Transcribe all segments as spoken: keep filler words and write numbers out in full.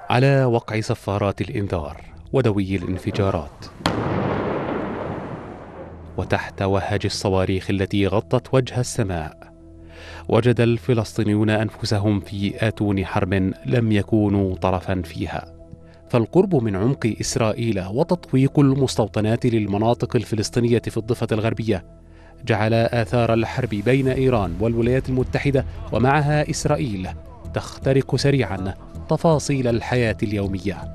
على وقع صفارات الإنذار ودوي الانفجارات، وتحت وهج الصواريخ التي غطت وجه السماء، وجد الفلسطينيون أنفسهم في آتون حرب لم يكونوا طرفا فيها. فالقرب من عمق إسرائيل وتطويق المستوطنات للمناطق الفلسطينية في الضفة الغربية جعل آثار الحرب بين إيران والولايات المتحدة ومعها إسرائيل تخترق سريعا تفاصيل الحياة اليومية.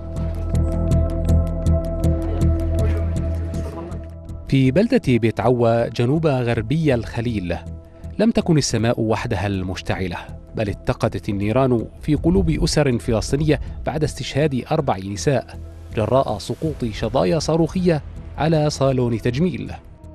في بلدة بيت عوى جنوب غربي الخليل لم تكن السماء وحدها المشتعلة، بل اتقدت النيران في قلوب أسر فلسطينية بعد استشهاد أربع نساء جراء سقوط شظايا صاروخية على صالون تجميل.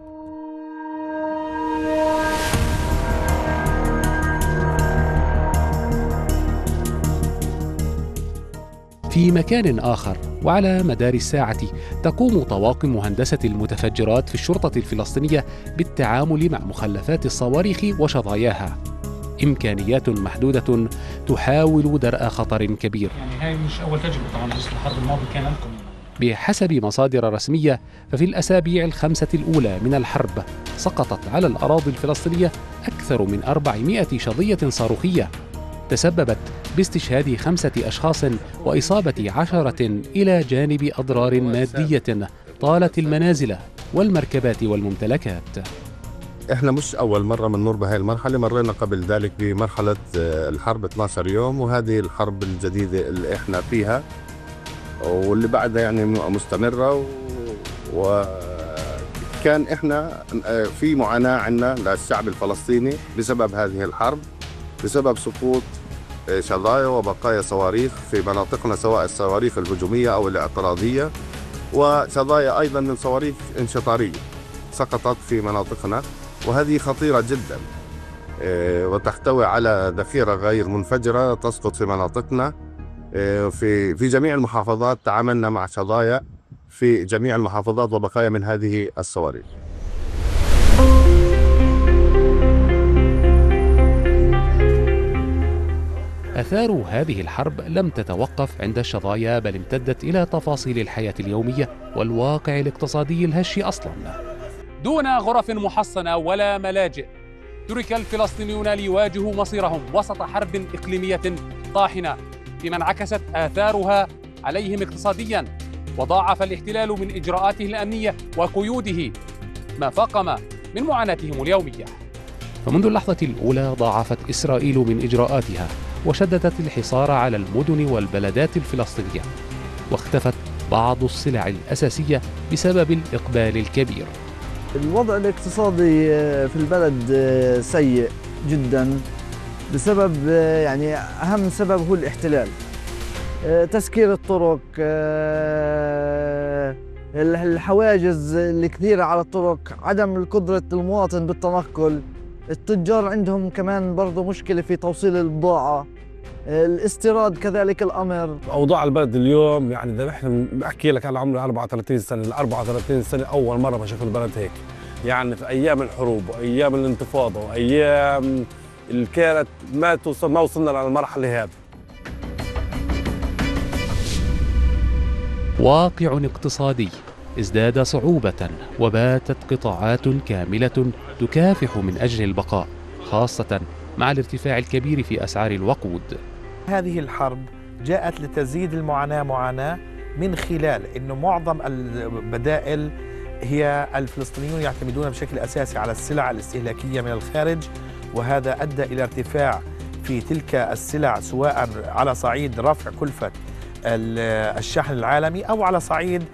في مكان آخر وعلى مدار الساعة تقوم طواقم هندسة المتفجرات في الشرطة الفلسطينية بالتعامل مع مخلفات الصواريخ وشظاياها، إمكانيات محدودة تحاول درء خطر كبير. يعني هاي مش أول تجربة طبعا، بس الحرب الماضية كان لكم. بحسب مصادر رسمية ففي الأسابيع الخمسة الأولى من الحرب سقطت على الأراضي الفلسطينية أكثر من أربعمائة شظية صاروخية تسببت باستشهاد خمسة أشخاص وإصابة عشرة إلى جانب أضرار مادية طالت المنازل والمركبات والممتلكات. احنا مش أول مرة بنمر بهذه المرحلة، مرينا قبل ذلك بمرحلة الحرب اثني عشر يوم، وهذه الحرب الجديدة اللي احنا فيها واللي بعدها يعني مستمرة. وكان احنا في معاناة عندنا للشعب الفلسطيني بسبب هذه الحرب، بسبب سقوط شظايا وبقايا صواريخ في مناطقنا، سواء الصواريخ الهجومية أو الاعتراضية، وشظايا أيضا من صواريخ انشطارية سقطت في مناطقنا، وهذه خطيرة جدا وتحتوي على ذخيرة غير منفجرة تسقط في مناطقنا. في في جميع المحافظات تعاملنا مع شظايا في جميع المحافظات وبقايا من هذه الصواريخ. آثار هذه الحرب لم تتوقف عند الشظايا، بل امتدت إلى تفاصيل الحياة اليومية والواقع الاقتصادي الهش أصلاً. دون غرف محصنة ولا ملاجئ ترك الفلسطينيون ليواجهوا مصيرهم وسط حرب إقليمية طاحنة، فيما انعكست آثارها عليهم اقتصادياً، وضاعف الاحتلال من إجراءاته الأمنية وقيوده ما فاقم من معاناتهم اليومية. فمنذ اللحظة الأولى ضاعفت إسرائيل من إجراءاتها وشددت الحصار على المدن والبلدات الفلسطينية، واختفت بعض السلع الأساسية بسبب الإقبال الكبير. الوضع الاقتصادي في البلد سيء جدا بسبب، يعني أهم سبب هو الاحتلال، تسكير الطرق، الحواجز الكثيرة على الطرق، عدم قدرة المواطن بالتنقل، التجار عندهم كمان برضو مشكلة في توصيل البضاعة، الاستيراد كذلك الأمر. أوضاع البلد اليوم يعني إذا احنا بحكي لك على عمري أربعة وثلاثين سنة، ال أربعة وثلاثين سنة أول مرة بشوف البلد هيك، يعني في أيام الحروب وأيام الانتفاضة وأيام اللي كانت ما توصل ما وصلنا للمرحلة هذه. واقع اقتصادي ازداد صعوبة، وباتت قطاعات كاملة تكافح من أجل البقاء، خاصة مع الارتفاع الكبير في أسعار الوقود. هذه الحرب جاءت لتزيد المعاناة معاناة من خلال أنه معظم البدائل هي الفلسطينيون يعتمدون بشكل أساسي على السلع الاستهلاكية من الخارج، وهذا أدى إلى ارتفاع في تلك السلع، سواء على صعيد رفع كلفة الشحن العالمي أو على صعيد